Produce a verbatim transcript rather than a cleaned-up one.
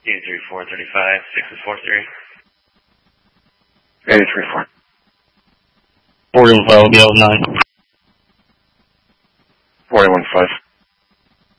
Two three four thirty five six is four three. Eighty three four. Forty one five will be out nine. Forty one five.